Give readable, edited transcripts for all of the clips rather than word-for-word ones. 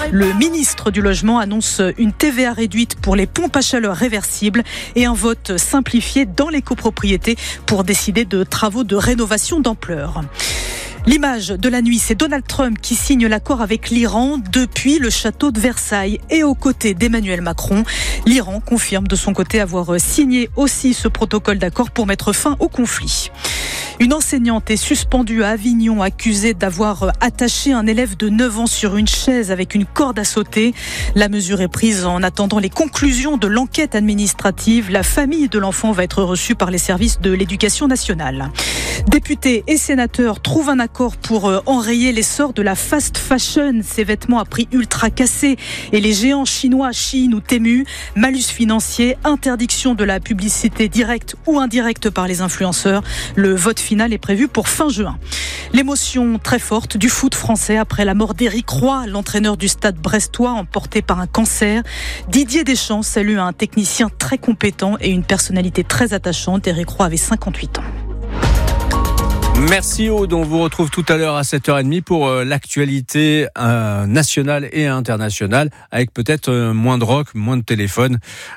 Le ministre du Logement annonce une TVA réduite pour les pompes à chaleur réversibles et un vote simplifié dans les copropriétés pour décider de travaux de rénovation d'ampleur. L'image de la nuit, c'est Donald Trump qui signe l'accord avec l'Iran depuis le château de Versailles et aux côtés d'Emmanuel Macron. L'Iran confirme de son côté avoir signé aussi ce protocole d'accord pour mettre fin au conflit. Une enseignante est suspendue à Avignon, accusée d'avoir attaché un élève de 9 ans sur une chaise avec une corde à sauter. La mesure est prise en attendant les conclusions de l'enquête administrative. La famille de l'enfant va être reçue par les services de l'éducation nationale. Députés et sénateurs trouvent un accord pour enrayer l'essor de la fast fashion. Ces vêtements à prix ultra cassés et les géants chinois Shein ou Temu. Malus financier, interdiction de la publicité directe ou indirecte par les influenceurs. Le vote final est prévu pour fin juin. L'émotion très forte du foot français après la mort d'Éric Roy, l'entraîneur du Stade brestois emporté par un cancer. Didier Deschamps salue un technicien très compétent et une personnalité très attachante. Éric Roy avait 58 ans. Merci Aude, on vous retrouve tout à l'heure à 7h30 pour l'actualité nationale et internationale avec peut-être moins de rock, moins de téléphone.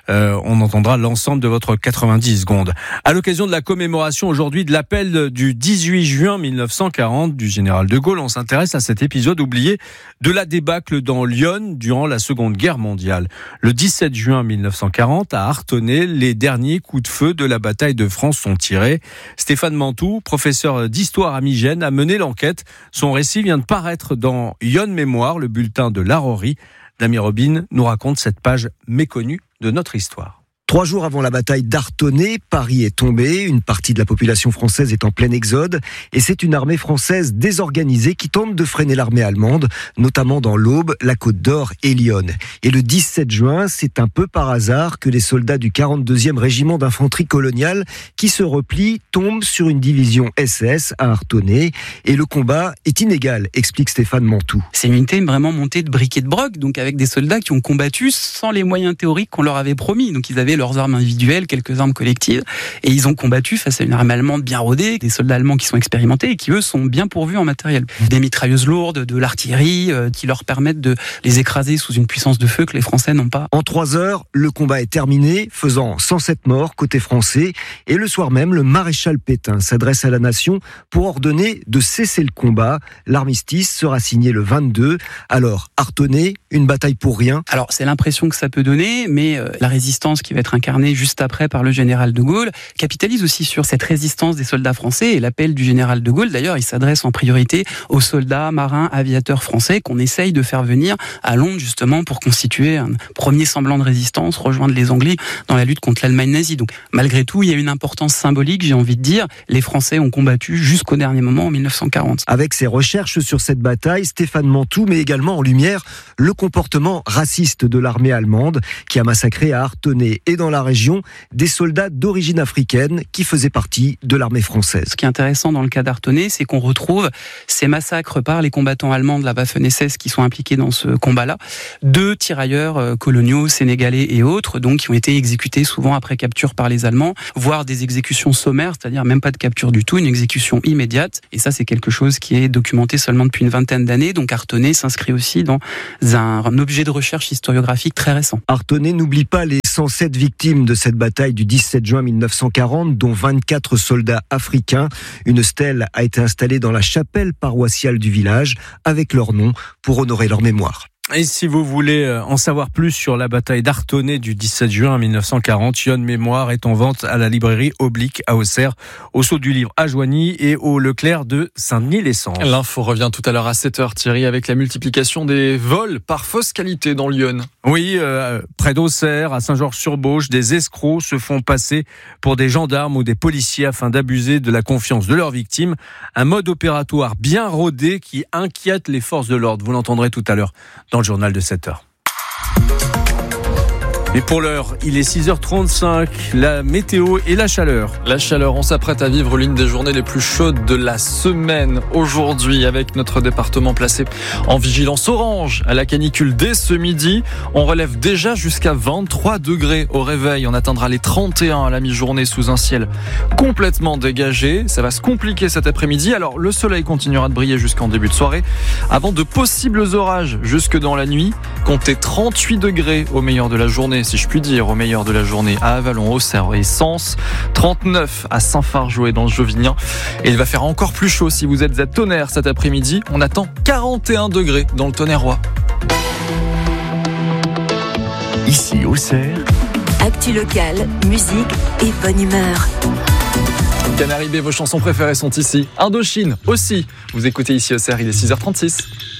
On entendra l'ensemble de votre 90 secondes. À l'occasion de la commémoration aujourd'hui de l'appel du 18 juin 1940 du général de Gaulle, on s'intéresse à cet épisode oublié de la débâcle dans Lyon durant la Seconde Guerre mondiale. Le 17 juin 1940, à Artonnay, les derniers coups de feu de la bataille de France sont tirés. Stéphane Mantoux, professeur d'histoire à Migène, a mené l'enquête. Son récit vient de paraître dans Yonne Mémoire, le bulletin de l'Arorie. Damien Robin nous raconte cette page méconnue de notre histoire. 3 jours avant la bataille d'Artonnay, Paris est tombé, une partie de la population française est en plein exode et c'est une armée française désorganisée qui tente de freiner l'armée allemande, notamment dans l'Aube, la Côte d'Or et Lyon. Et le 17 juin, c'est un peu par hasard que les soldats du 42e régiment d'infanterie coloniale qui se replient tombent sur une division SS à Artonnay et le combat est inégal, explique Stéphane Mantoux. C'est une unité vraiment montée de briques et de broc, donc avec des soldats qui ont combattu sans les moyens théoriques qu'on leur avait promis. Donc ils avaient leurs armes individuelles, quelques armes collectives, et ils ont combattu face à une armée allemande bien rodée, des soldats allemands qui sont expérimentés et qui eux sont bien pourvus en matériel. Des mitrailleuses lourdes, de l'artillerie qui leur permettent de les écraser sous une puissance de feu que les Français n'ont pas. En 3 heures, le combat est terminé, faisant 107 morts côté français, et le soir même, le maréchal Pétain s'adresse à la nation pour ordonner de cesser le combat. L'armistice sera signé le 22. Alors, Artonnay, une bataille pour rien. Alors, c'est l'impression que ça peut donner, mais la résistance qui va être incarné juste après par le général de Gaulle, capitalise aussi sur cette résistance des soldats français et l'appel du général de Gaulle. D'ailleurs, il s'adresse en priorité aux soldats, marins, aviateurs français qu'on essaye de faire venir à Londres justement pour constituer un premier semblant de résistance, rejoindre les Anglais dans la lutte contre l'Allemagne nazie. Donc, malgré tout, il y a une importance symbolique, j'ai envie de dire. Les Français ont combattu jusqu'au dernier moment en 1940. Avec ses recherches sur cette bataille, Stéphane Mantoux met également en lumière le comportement raciste de l'armée allemande qui a massacré à Artonnay et dans la région des soldats d'origine africaine qui faisaient partie de l'armée française. Ce qui est intéressant dans le cas d'Artonnay, c'est qu'on retrouve ces massacres par les combattants allemands de la Waffen-SS qui sont impliqués dans ce combat-là, de tirailleurs coloniaux, sénégalais et autres, donc qui ont été exécutés souvent après capture par les Allemands, voire des exécutions sommaires, c'est-à-dire même pas de capture du tout, une exécution immédiate. Et ça, c'est quelque chose qui est documenté seulement depuis une vingtaine d'années. Donc Artonnay s'inscrit aussi dans un objet de recherche historiographique très récent. Artonnay n'oublie pas les 107 victimes de cette bataille du 17 juin 1940, dont 24 soldats africains. Une stèle a été installée dans la chapelle paroissiale du village avec leur nom pour honorer leur mémoire. Et si vous voulez en savoir plus sur la bataille d'Artonnay du 17 juin 1940, Yonne Mémoire est en vente à la librairie Oblique à Auxerre, au Sceau du Livre à Joigny et au Leclerc de Saint-Denis-les-Cendres. L'info revient tout à l'heure à 7h, Thierry, avec la multiplication des vols par fausse qualité dans Lyon. Oui, près d'Auxerre, à Saint-Georges-sur-Bauge, des escrocs se font passer pour des gendarmes ou des policiers afin d'abuser de la confiance de leurs victimes. Un mode opératoire bien rodé qui inquiète les forces de l'ordre. Vous l'entendrez tout à l'heure dans le journal de 7h. Et pour l'heure, il est 6h35, la météo et la chaleur. La chaleur, on s'apprête à vivre l'une des journées les plus chaudes de la semaine aujourd'hui avec notre département placé en vigilance orange à la canicule dès ce midi. On relève déjà jusqu'à 23 degrés au réveil. On atteindra les 31 à la mi-journée sous un ciel complètement dégagé. Ça va se compliquer cet après-midi. Alors le soleil continuera de briller jusqu'en début de soirée avant de possibles orages jusque dans la nuit. Comptez 38 degrés au meilleur de la journée, si je puis dire, au meilleur de la journée à Avallon, Auxerre et Sens, 39 à Saint-Fargeau et dans le Jovinien. Et il va faire encore plus chaud si vous êtes à Tonnerre cet après-midi. On attend 41 degrés dans le Tonnerrois. Ici Auxerre. Actu locale, musique et bonne humeur. Canaries B, vos chansons préférées sont ici. Indochine aussi. Vous écoutez ici Auxerre, il est 6h36.